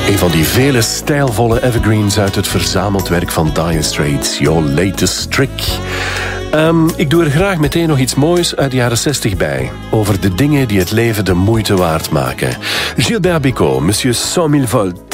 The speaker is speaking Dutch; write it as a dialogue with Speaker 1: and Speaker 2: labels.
Speaker 1: Een van die vele stijlvolle evergreens uit het verzameld werk van Dire Straits. Your latest trick. Ik doe er graag meteen nog iets moois uit de jaren 60 bij. Over de dingen die het leven de moeite waard maken. Gilbert Bécaud, Monsieur 100 000 volts.